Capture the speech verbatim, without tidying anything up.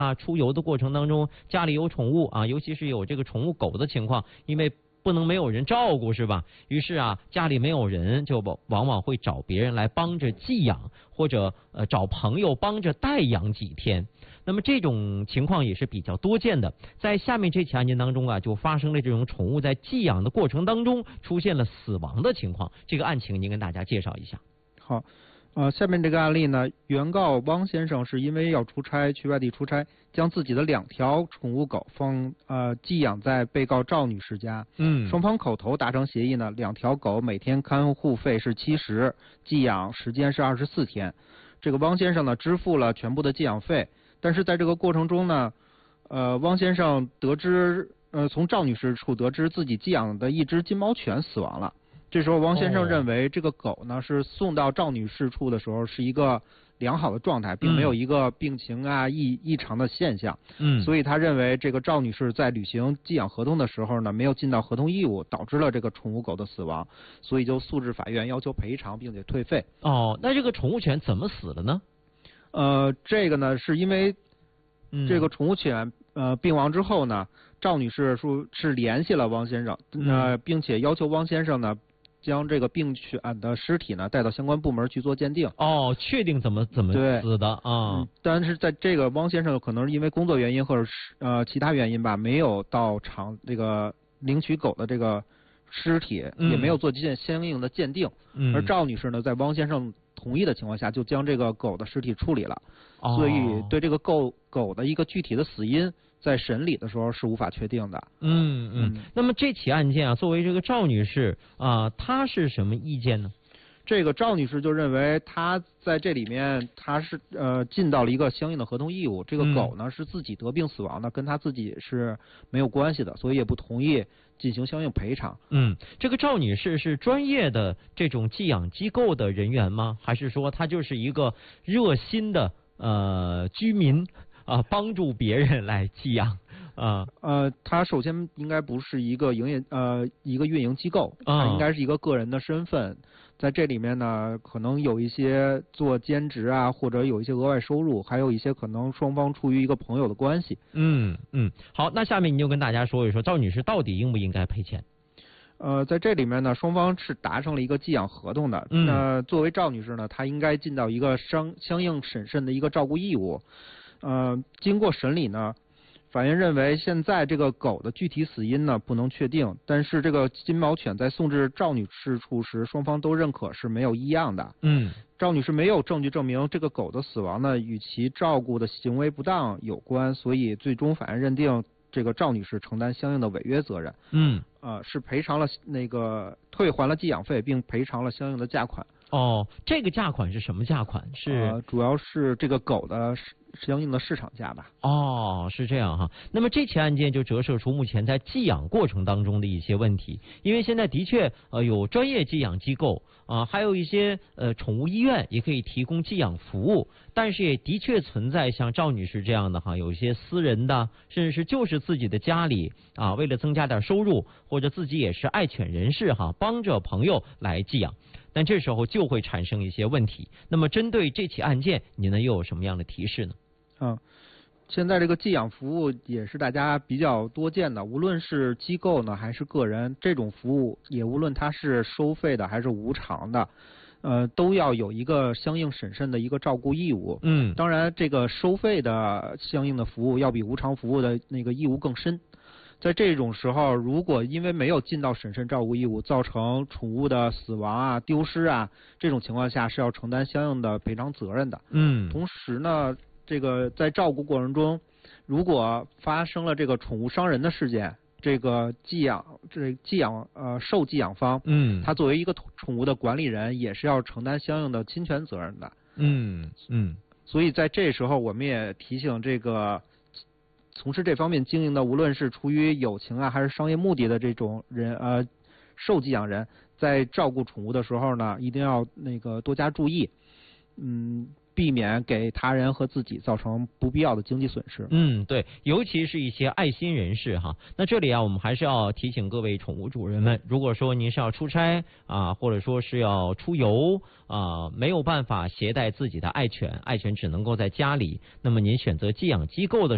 啊，出游的过程当中，家里有宠物啊，尤其是有这个宠物狗的情况，因为不能没有人照顾是吧？于是啊，家里没有人，就往往会找别人来帮着寄养，或者呃找朋友帮着代养几天。那么这种情况也是比较多见的。在下面这起案件当中啊，就发生了这种宠物在寄养的过程当中出现了死亡的情况。这个案情您跟大家介绍一下。 好。呃，下面这个案例呢，原告汪先生是因为要出差去外地出差，将自己的两条宠物狗放呃寄养在被告赵女士家。 嗯， 双方口头达成协议呢，两条狗每天看护费是七十，寄养时间是二十四天。这个汪先生呢支付了全部的寄养费，但是在这个过程中呢，呃，汪先生得知呃从赵女士处得知自己寄养的一只金毛犬死亡了。这时候，汪先生认为这个狗呢是送到赵女士处的时候是一个良好的状态，并没有一个病情啊异异常的现象。 嗯， 所以他认为这个赵女士在履行寄养合同的时候呢，没有尽到合同义务，导致了这个宠物狗的死亡，所以就诉至法院要求赔偿并且退费。 哦，那这个宠物犬怎么死的呢？ 呃，这个呢是因为这个宠物犬呃病亡之后呢，赵女士说是联系了汪先生，呃，并且要求汪先生呢。将这个病犬的尸体呢带到相关部门去做鉴定。 哦，确定怎么怎么死的啊、嗯？ 但是在这个汪先生可能是因为工作原因或者是呃其他原因吧，没有到场这个领取狗的这个尸体， 嗯、 也没有做相相应的鉴定。 嗯、 而赵女士呢，在汪先生同意的情况下，就将这个狗的尸体处理了。 哦、 所以对这个狗狗的一个具体的死因，在审理的时候是无法确定的。 嗯嗯。那么这起案件啊，作为这个赵女士啊、呃，她是什么意见呢？ 这个赵女士就认为她在这里面她是呃尽到了一个相应的合同义务，这个狗呢、嗯、是自己得病死亡的，跟她自己是没有关系的，所以也不同意进行相应赔偿。 嗯，这个赵女士是专业的这种寄养机构的人员吗？还是说她就是一个热心的呃居民啊，帮助别人来寄养？啊， 呃，他首先应该不是一个营业呃一个运营机构，他应该是一个个人的身份，在这里面呢，可能有一些做兼职啊，或者有一些额外收入，还有一些可能双方出于一个朋友的关系。 嗯嗯，好，那下面你就跟大家说一说，赵女士到底应不应该赔钱？ 呃，在这里面呢，双方是达成了一个寄养合同的。 嗯， 那作为赵女士呢，她应该尽到一个相相应审慎的一个照顾义务。呃，经过审理呢。法院认为，现在这个狗的具体死因呢不能确定，但是这个金毛犬在送至赵女士处时，双方都认可是没有异样的。 嗯， 赵女士没有证据证明这个狗的死亡呢与其照顾的行为不当有关，所以最终法院认定这个赵女士承担相应的违约责任。 嗯， 呃，是赔偿了那个退还了寄养费，并赔偿了相应的价款。 哦，这个价款是什么价款？是、 呃、主要是这个狗的相应的市场价吧。 哦，是这样哈。那么这起案件就折射出目前在寄养过程当中的一些问题，因为现在的确呃有专业寄养机构啊、呃，还有一些呃宠物医院也可以提供寄养服务，但是也的确存在像赵女士这样的哈，有一些私人的，甚至是就是自己的家里啊，为了增加点收入，或者自己也是爱犬人士哈，帮着朋友来寄养。但这时候就会产生一些问题。那么针对这起案件，你呢又有什么样的提示呢？ 嗯，现在这个寄养服务也是大家比较多见的，无论是机构呢还是个人，这种服务也无论它是收费的还是无偿的，呃，都要有一个相应审慎的一个照顾义务。 嗯， 当然，这个收费的相应的服务要比无偿服务的那个义务更深。在这种时候，如果因为没有尽到审慎照顾义务，造成宠物的死亡啊、丢失啊，这种情况下是要承担相应的赔偿责任的。 嗯， 同时呢，这个在照顾过程中，如果发生了这个宠物伤人的事件，这个寄养这寄养呃受寄养方， 嗯， 他作为一个宠物的管理人，也是要承担相应的侵权责任的。 嗯嗯， 所以在这时候，我们也提醒这个从事这方面经营的，无论是出于友情啊还是商业目的的这种人呃受寄养人，在照顾宠物的时候呢，一定要那个多加注意，嗯。避免给他人和自己造成不必要的经济损失。 嗯，对，尤其是一些爱心人士哈。那这里啊，我们还是要提醒各位宠物主人们，如果说您是要出差啊，或者说是要出游啊，没有办法携带自己的爱犬，爱犬只能够在家里，那么您选择寄养机构的